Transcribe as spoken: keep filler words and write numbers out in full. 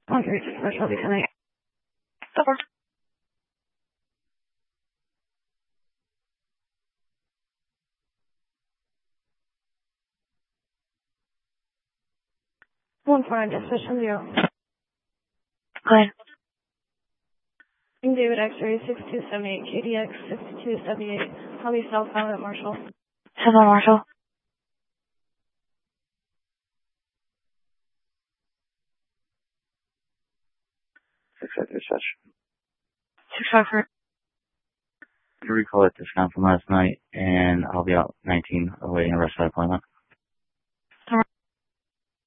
one three six four, Shelby, can I? Over. One four, I just switched from zero. Go ahead. King David X-ray six two seven eight, K D X six two seven eight, Holly southbound at Marshall. Southbound Marshall. Six five dispatch. Six five four. You recall at discount from last night, and I'll be out nineteen awaiting a rest of appointment.